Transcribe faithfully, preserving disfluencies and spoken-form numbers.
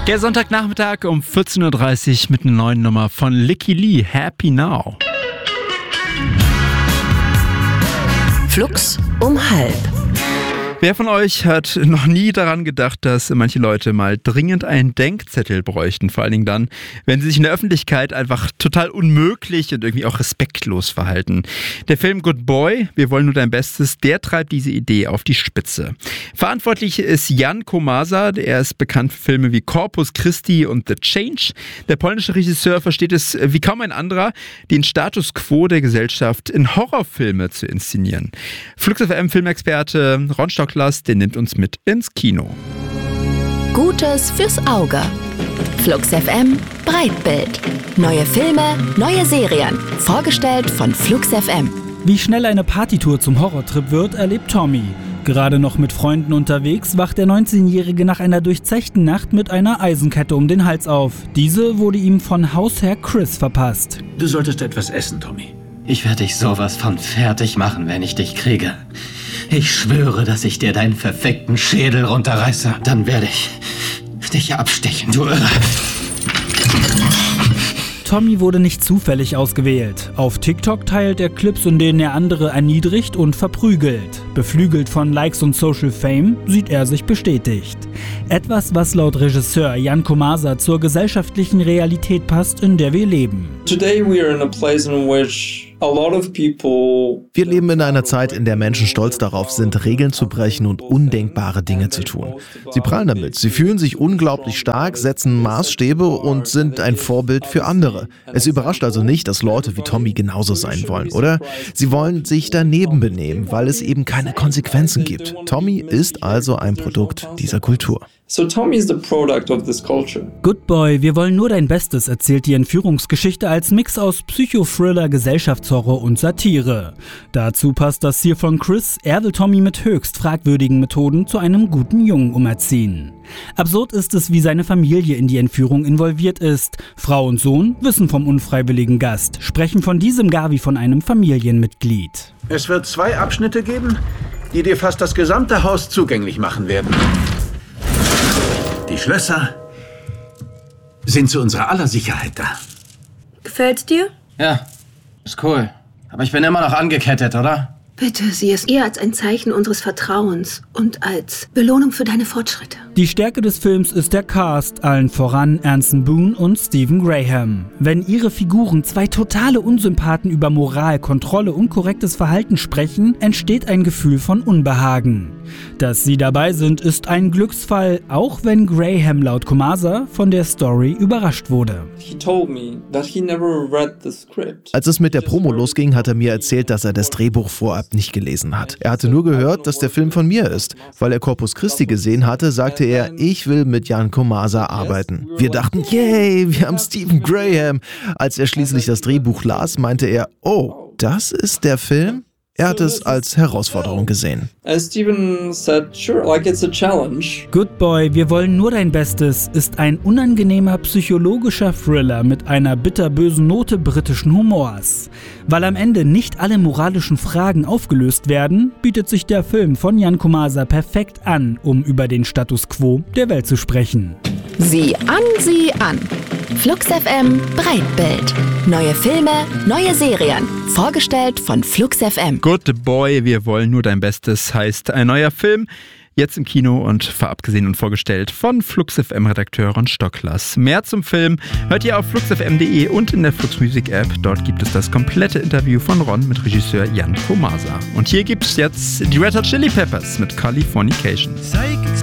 Der Sonntagnachmittag um vierzehn Uhr dreißig mit einer neuen Nummer von Licky Lee, Happy Now. Flux um halb. Wer von euch hat noch nie daran gedacht, dass manche Leute mal dringend einen Denkzettel bräuchten? Vor allen Dingen dann, wenn sie sich in der Öffentlichkeit einfach total unmöglich und irgendwie auch respektlos verhalten. Der Film Good Boy, wir wollen nur dein Bestes, der treibt diese Idee auf die Spitze. Verantwortlich ist Jan Komasa, er ist bekannt für Filme wie Corpus Christi und The Change. Der polnische Regisseur versteht es wie kaum ein anderer, den Status quo der Gesellschaft in Horrorfilme zu inszenieren. Flux F M Filmexperte Ron Stocklas, der nimmt uns mit ins Kino. Gutes fürs Auge. Flux F M Breitbild. Neue Filme, neue Serien. Vorgestellt von Flux F M. Wie schnell eine Partytour zum Horrortrip wird, erlebt Tommy. Gerade noch mit Freunden unterwegs, wacht der neunzehnjährige nach einer durchzechten Nacht mit einer Eisenkette um den Hals auf. Diese wurde ihm von Hausherr Chris verpasst. Du solltest etwas essen, Tommy. Ich werde dich sowas von fertig machen, wenn ich dich kriege. Ich schwöre, dass ich dir deinen verfickten Schädel runterreiße. Dann werde ich dich abstechen, du Irre. Tommy wurde nicht zufällig ausgewählt. Auf TikTok teilt er Clips, in denen er andere erniedrigt und verprügelt. Beflügelt von Likes und Social Fame sieht er sich bestätigt. Etwas, was laut Regisseur Jan Komasa zur gesellschaftlichen Realität passt, in der wir leben. Today we are in a place in which a lot of people Wir leben in einer Zeit, in der Menschen stolz darauf sind, Regeln zu brechen und undenkbare Dinge zu tun. Sie prallen damit, sie fühlen sich unglaublich stark, setzen Maßstäbe und sind ein Vorbild für andere. Es überrascht also nicht, dass Leute wie Tommy genauso sein wollen, oder? Sie wollen sich daneben benehmen, weil es eben keine Konsequenzen gibt. Tommy ist also ein Produkt dieser Kultur. So Tommy is the product of this culture. Good Boy, wir wollen nur dein Bestes, erzählt die Entführungsgeschichte als Mix aus Psychothriller, Gesellschaftshorror und Satire. Dazu passt das Ziel von Chris, er will Tommy mit höchst fragwürdigen Methoden zu einem guten Jungen umerziehen. Absurd ist es, wie seine Familie in die Entführung involviert ist. Frau und Sohn wissen vom unfreiwilligen Gast, sprechen von diesem gar wie von einem Familienmitglied. Es wird zwei Abschnitte geben, die dir fast das gesamte Haus zugänglich machen werden. Die Schlösser sind zu unserer aller Sicherheit da. Gefällt's dir? Ja, ist cool. Aber ich bin immer noch angekettet, oder? Bitte, sieh es eher als ein Zeichen unseres Vertrauens und als Belohnung für deine Fortschritte. Die Stärke des Films ist der Cast, allen voran Anson Boone und Stephen Graham. Wenn ihre Figuren, zwei totale Unsympathen, über Moral, Kontrolle und korrektes Verhalten sprechen, entsteht ein Gefühl von Unbehagen. Dass sie dabei sind, ist ein Glücksfall, auch wenn Graham laut Komasa von der Story überrascht wurde. He told me that he never read the script. Als es mit der Promo losging, hat er mir erzählt, dass er das Drehbuch vorab nicht gelesen hat. Er hatte nur gehört, dass der Film von mir ist. Weil er Corpus Christi gesehen hatte, sagte er, ich will mit Jan Komasa arbeiten. Wir dachten, yay, wir haben Stephen Graham. Als er schließlich das Drehbuch las, meinte er, oh, das ist der Film? Er hat es als Herausforderung gesehen. As Stephen said, sure, like it's a challenge. Good Boy, wir wollen nur dein Bestes ist ein unangenehmer psychologischer Thriller mit einer bitterbösen Note britischen Humors. Weil am Ende nicht alle moralischen Fragen aufgelöst werden, bietet sich der Film von Jan Komasa perfekt an, um über den Status quo der Welt zu sprechen. Sieh an, sieh an. Flux F M Breitbild. Neue Filme, neue Serien. Vorgestellt von Flux F M. Good Boy, wir wollen nur dein Bestes heißt ein neuer Film. Jetzt im Kino und vorab gesehen und vorgestellt von Flux F M-Redakteur Ron Stocklas. Mehr zum Film hört ihr auf flux f m punkt de und in der Flux Music App. Dort gibt es das komplette Interview von Ron mit Regisseur Jan Komasa. Und hier gibt es jetzt die Red Hot Chili Peppers mit Californication. Psychics